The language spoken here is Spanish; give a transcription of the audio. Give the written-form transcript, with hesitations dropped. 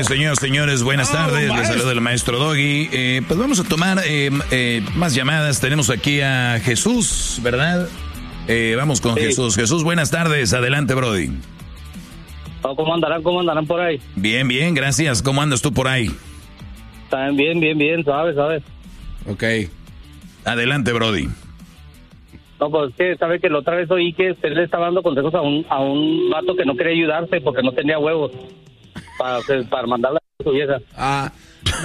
señoras, señores, buenas tardes. Les saluda el maestro Doggy. Pues vamos a tomar más llamadas. Tenemos aquí a Jesús, ¿verdad? Vamos con Jesús. Jesús, buenas tardes. Adelante, Brody. ¿Cómo andarán por ahí? Bien, bien, gracias. ¿Cómo andas tú por ahí? También bien, sabes. Ok. Adelante, Brody. No, pues que sabe que la otra vez oí que usted le estaba dando consejos a un vato que no quería ayudarse porque no tenía huevos para mandarla a su vieja.